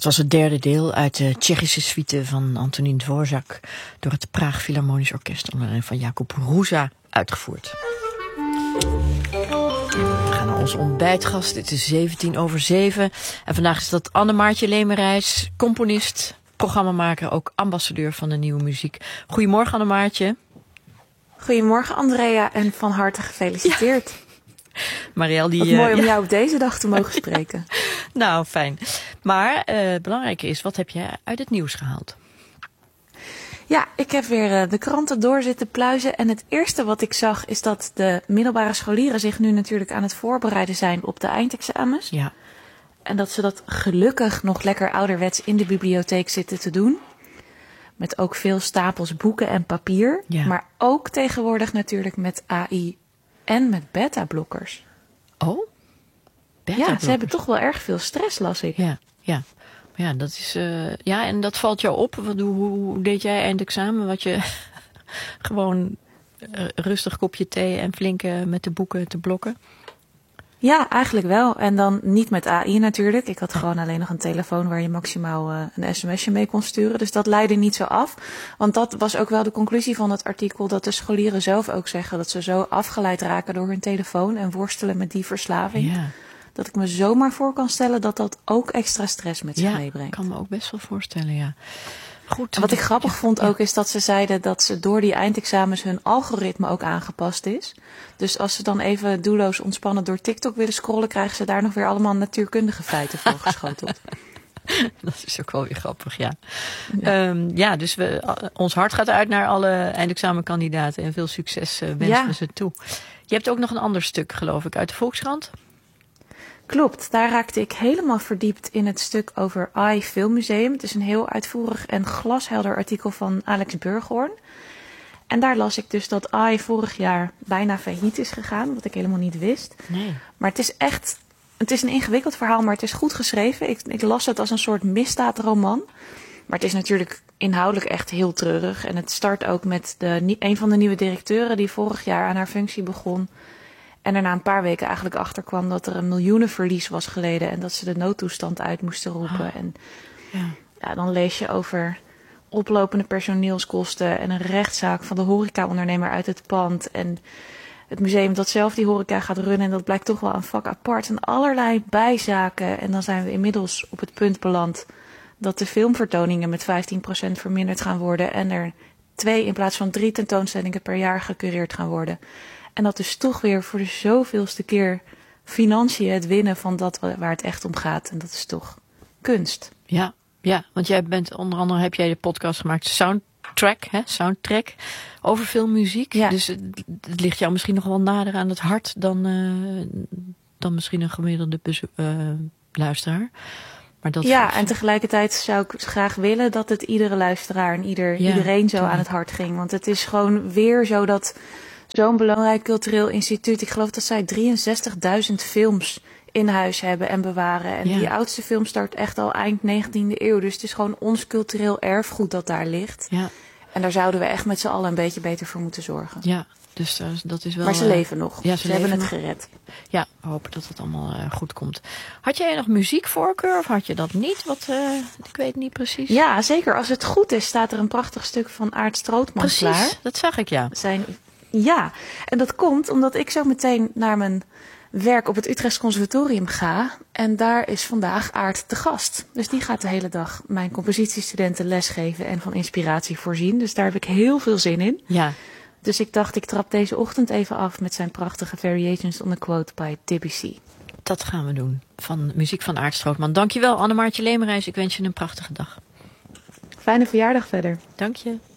Het was het derde deel uit de Tsjechische suite van Antonín Dvořák door het Praag Philharmonisch Orkest onder leiding van Jakub Hrusa uitgevoerd. We gaan naar onze ontbijtgast. Het is 7:17. En vandaag is dat Anne-Maartje Lemerijs, componist, programmamaker, ook ambassadeur van de nieuwe muziek. Goedemorgen Anne-Maartje. Goedemorgen Andrea en van harte gefeliciteerd. Ja. Marielle, die, wat mooi om jou op deze dag te mogen spreken. Nou, fijn. Maar het belangrijke is, wat heb jij uit het nieuws gehaald? Ja, ik heb weer de kranten door zitten pluizen. En het eerste wat ik zag is dat de middelbare scholieren zich nu natuurlijk aan het voorbereiden zijn op de eindexamens. Ja. En dat ze dat gelukkig nog lekker ouderwets in de bibliotheek zitten te doen. Met ook veel stapels boeken en papier. Ja. Maar ook tegenwoordig natuurlijk met AI en met beta-blokkers. Oh? Ja, ze hebben toch wel erg veel stress, las ik. Ja, ja. Ja, dat is, ja, en dat valt jou op. Hoe deed jij eindexamen? Wat je gewoon rustig kopje thee en flink met de boeken te blokken? Ja, eigenlijk wel. En dan niet met AI natuurlijk. Ik had gewoon alleen nog een telefoon waar je maximaal een sms'je mee kon sturen. Dus dat leidde niet zo af. Want dat was ook wel de conclusie van het artikel. Dat de scholieren zelf ook zeggen dat ze zo afgeleid raken door hun telefoon. En worstelen met die verslaving. Ja. Dat ik me zomaar voor kan stellen dat dat ook extra stress met zich meebrengt. Ja, ik kan me ook best wel voorstellen, ja. Goed. En wat ik grappig vond ook is dat ze zeiden dat ze door die eindexamens hun algoritme ook aangepast is. Dus als ze dan even doelloos ontspannen door TikTok willen scrollen, krijgen ze daar nog weer allemaal natuurkundige feiten voor geschoteld. Dat is ook wel weer grappig, ja. Ja, dus ons hart gaat uit naar alle eindexamenkandidaten en veel succes wensen we ze toe. Je hebt ook nog een ander stuk, geloof ik, uit de Volkskrant. Klopt, daar raakte ik helemaal verdiept in het stuk over AI Filmmuseum. Het is een heel uitvoerig en glashelder artikel van Alex Burghoorn. En daar las ik dus dat AI vorig jaar bijna failliet is gegaan, wat ik helemaal niet wist. Nee. Maar het is een ingewikkeld verhaal, maar het is goed geschreven. Ik las het als een soort misdaadroman. Maar het is natuurlijk inhoudelijk echt heel treurig. En het start ook met een van de nieuwe directeuren die vorig jaar aan haar functie begon. En er na een paar weken eigenlijk achterkwam dat er een miljoenenverlies was geleden. En dat ze de noodtoestand uit moesten roepen. En ja, dan lees je over oplopende personeelskosten en een rechtszaak van de horecaondernemer uit het pand. En het museum dat zelf die horeca gaat runnen. En dat blijkt toch wel een vak apart. En allerlei bijzaken. En dan zijn we inmiddels op het punt beland dat de filmvertoningen met 15% verminderd gaan worden. En er 2 in plaats van 3 tentoonstellingen per jaar gecureerd gaan worden. En dat is toch weer voor de zoveelste keer financiën het winnen van dat waar het echt om gaat. En dat is toch kunst. Ja, ja, want jij bent onder andere, heb jij de podcast gemaakt Soundtrack, over filmmuziek. Ja. Dus het ligt jou misschien nog wel nader aan het hart dan misschien een gemiddelde luisteraar. Maar dat en tegelijkertijd zou ik graag willen dat het iedere luisteraar en iedereen zo aan het hart ging. Want het is gewoon weer zo dat zo'n belangrijk cultureel instituut, ik geloof dat zij 63.000 films in huis hebben en bewaren. En die oudste film start echt al eind 19e eeuw. Dus het is gewoon ons cultureel erfgoed dat daar ligt. Ja. En daar zouden we echt met z'n allen een beetje beter voor moeten zorgen. Ja, dus dat is wel. Maar ze leven nog. Ja, ze hebben het gered. Ja, we hopen dat het allemaal goed komt. Had jij nog muziekvoorkeur of had je dat niet? Ik weet niet precies. Ja, zeker. Als het goed is, staat er een prachtig stuk van Aart Strootman klaar. Precies, dat zag ik, ja. Ja, en dat komt omdat ik zo meteen naar mijn werk op het Utrechts Conservatorium ga. En daar is vandaag Aart te gast. Dus die gaat de hele dag mijn compositiestudenten lesgeven en van inspiratie voorzien. Dus daar heb ik heel veel zin in. Ja. Dus ik dacht, ik trap deze ochtend even af met zijn prachtige Variations on a Quote by Debussy. Dat gaan we doen. Van muziek van Aart Strootman. Dankjewel Anne-Maartje Lemerijs. Ik wens je een prachtige dag. Fijne verjaardag verder. Dank je.